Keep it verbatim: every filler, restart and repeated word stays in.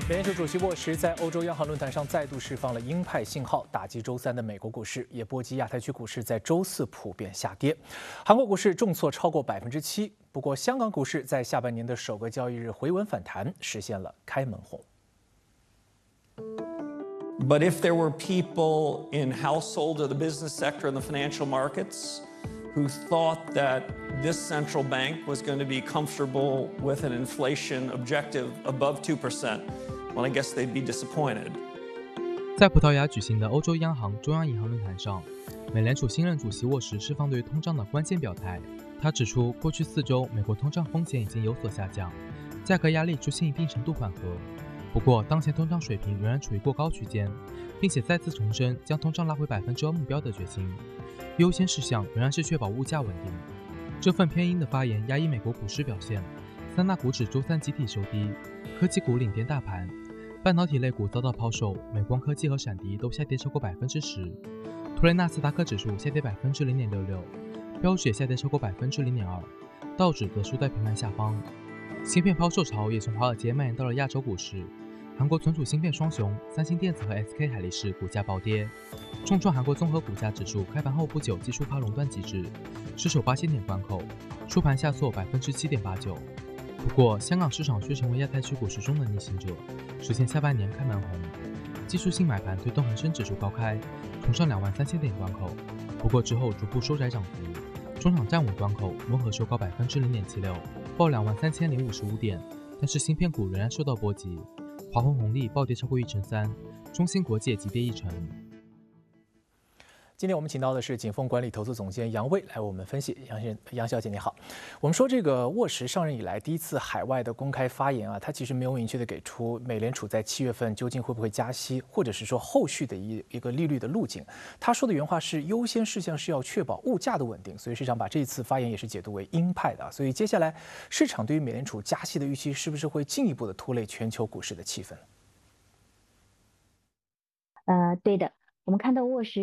美联储主席沃什在欧洲央行论坛上再度释放了鹰派信号，打击周三的美国股市，也波及亚太区股市在周四普遍下跌。韩国股市重挫超过百分之七，不过香港股市在下半年的首个交易日回稳反弹，实现了开门红。 But if there were people in household or the business sector and the financial markets who thought that this central bank was going to be comfortable with an inflation objective above two percent, well, I guess they'd be disappointed. 在葡萄牙举行的欧洲央行中央银行论坛上，美联储新任主席沃什释放对通胀的关键表态。他指出，过去四周美国通胀风险已经有所下降，价格压力出现一定程度缓和。不过，当前通胀水平仍然处于过高区间，并且再次重申将通胀拉回百分之二目标的决心。优先事项仍然是确保物价稳定。这份偏鹰的发言压抑美国股市表现，三大股指周三集体收低，科技股领跌大盘，半导体类股遭到抛售，美光科技和闪迪都下跌超过百分之十。图雷纳斯达克指数下跌百分之零点六六，标指也下跌超过百分之零点二，道指则输在平盘下方。芯片抛售潮也从华尔街蔓延到了亚洲股市，韩国存储芯片双雄三星电子和 S K 海力士股价暴跌，重创韩国综合股价指数开盘后不久即触发垄断机制，失守八千点关口，收盘下挫百分之七点八九。不过，香港市场却成为亚太区股市中的逆行者，实现下半年开门红。技术性买盘推动恒生指数高开，冲上两万三千点关口，不过之后逐步收窄涨幅，中场站稳关口，温和收高百分之零点七六，报两万三千零五十五点。但是芯片股仍然受到波及。华虹红利暴跌超过一成三，中芯国际也急跌一成。 今天我们请到的是景丰管理投资总监杨威来为我们分析。杨先杨小姐你好，我们说这个沃什上任以来第一次海外的公开发言啊，他其实没有明确的给出美联储在七月份究竟会不会加息，或者是说后续的一一个利率的路径。他说的原话是优先事项是要确保物价的稳定，所以市场把这一次发言也是解读为鹰派的。所以接下来市场对于美联储加息的预期是不是会进一步的拖累全球股市的气氛？ 呃，对的，我们看到沃什